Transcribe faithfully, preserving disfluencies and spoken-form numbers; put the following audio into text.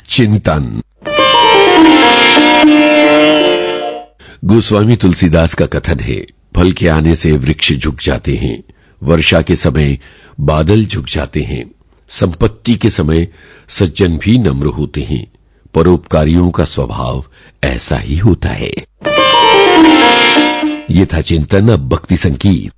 चिंतन। गोस्वामी तुलसीदास का कथन है, फल के आने से वृक्ष झुक जाते हैं, वर्षा के समय बादल झुक जाते हैं, संपत्ति के समय सज्जन भी नम्र होते हैं, परोपकारियों का स्वभाव ऐसा ही होता है। ये था चिंतन। अब भक्ति संगीत।